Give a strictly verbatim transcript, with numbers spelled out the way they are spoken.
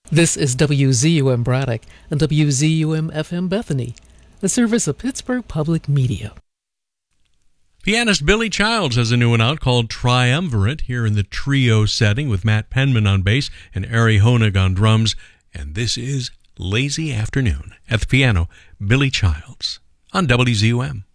This is W Z U M Braddock and W Z U M F M Bethany, a service of Pittsburgh Public Media. Pianist Billy Childs has a new one out called Triumvirate, here in the trio setting with Matt Penman on bass and Ari Honig on drums. And this is Lazy Afternoon. At the piano, Billy Childs on W Z U M.